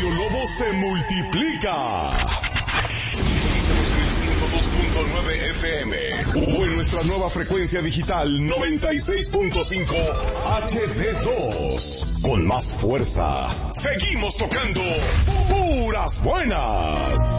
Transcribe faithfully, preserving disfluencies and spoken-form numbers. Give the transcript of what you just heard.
Radio Lobo se multiplica. Sintonízanos en el ciento dos punto nueve F M o en nuestra nueva frecuencia digital noventa y seis punto cinco H D dos. Con más fuerza, seguimos tocando puras buenas.